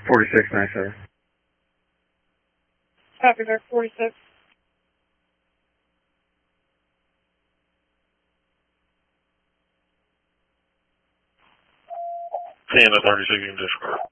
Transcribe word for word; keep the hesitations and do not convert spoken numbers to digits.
forty-six ninety-seven. Copy, Dark forty-six. ten to thirty-six, you can disregard.